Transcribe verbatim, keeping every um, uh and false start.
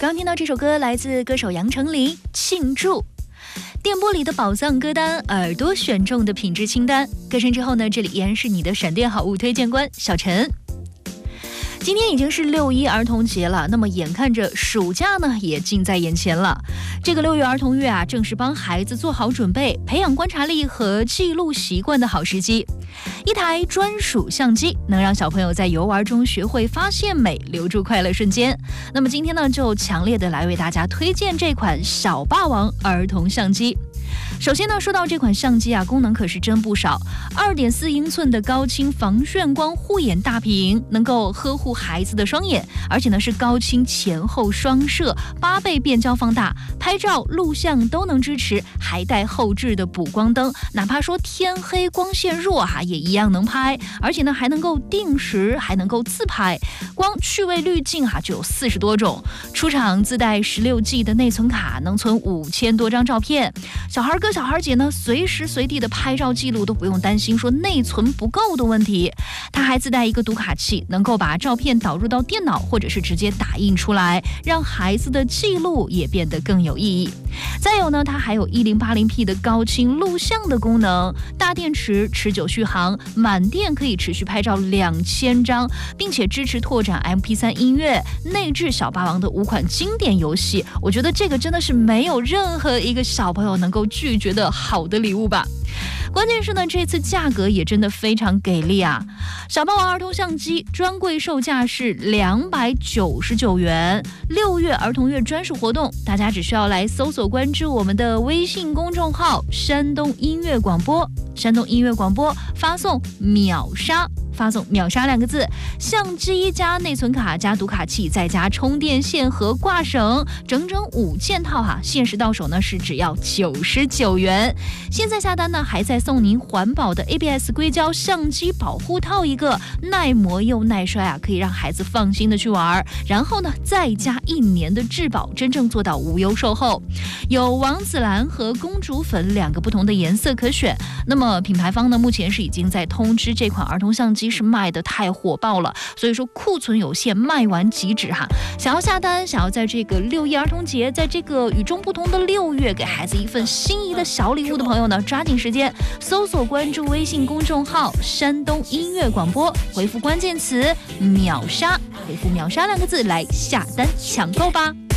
刚听到这首歌来自歌手杨丞琳，《庆祝》。电波里的宝藏歌单，耳朵选中的品质清单。歌声之后呢，这里依然是你的闪电好物推荐官小陈。今天已经是六一儿童节了，那么眼看着暑假呢也近在眼前了。这个六月儿童月啊，正是帮孩子做好准备、培养观察力和记录习惯的好时机。一台专属相机能让小朋友在游玩中学会发现美，留住快乐瞬间。那么今天呢，就强烈的来为大家推荐这款小霸王儿童相机。首先呢，说到这款相机啊，功能可是真不少。二点四英寸的高清防眩光护眼大屏，能够呵护孩子的双眼，而且呢是高清前后双摄，八倍变焦放大，拍照、录像都能支持，还带后置的补光灯，哪怕说天黑光线弱哈、啊，也一样能拍。而且呢还能够定时，还能够自拍，光趣味滤镜哈、啊、就有四十多种。出厂自带十六 G 的内存卡，能存五千多张照片。小孩哥小孩姐呢，随时随地的拍照记录都不用担心说内存不够的问题。它还自带一个读卡器，能够把照片导入到电脑，或者是直接打印出来，让孩子的记录也变得更有意义。再有呢，它还有 一零八零 P 的高清录像的功能，大电池持久续航，满电可以持续拍照两千张，并且支持拓展 M P 三 音乐，内置小霸王的五款经典游戏。我觉得这个真的是没有任何一个小朋友能够拒绝的好的礼物吧。关键是呢，这次价格也真的非常给力啊！小霸王儿童相机专柜售价是两百九十九元，六月儿童月专属活动，大家只需要来搜索关注我们的微信公众号山东音乐广播，山东音乐广播发送秒杀。发送秒杀两个字，相机加内存卡加读卡器再加充电线和挂绳，整整五件套哈、啊，限时到手呢是只要九十九元。现在下单呢还在送您环保的 A B S 硅胶相机保护套一个，耐磨又耐摔啊，可以让孩子放心的去玩。然后呢再加一年的质保，真正做到无忧售后。有王子蓝和公主粉两个不同的颜色可选。那么品牌方呢目前是已经在通知这款儿童相机是卖的太火爆了，所以说库存有限，卖完即止哈。想要下单，想要在这个六一儿童节，在这个与众不同的六月，给孩子一份心仪的小礼物的朋友呢，抓紧时间搜索关注微信公众号山东音乐广播，回复关键词秒杀，回复秒杀两个字来下单抢购吧。